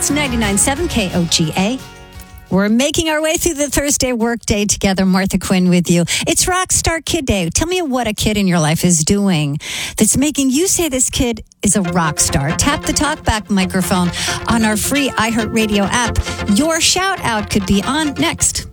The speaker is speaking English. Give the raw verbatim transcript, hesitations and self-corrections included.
It's ninety-nine point seven K O G A. We're making our way through the Thursday workday together. Martha Quinn with you. It's Rockstar Kid Day. Tell me what a kid in your life is doing that's making you say this kid is a rock star. Tap the talkback microphone on our free iHeartRadio app. Your shout out could be on next.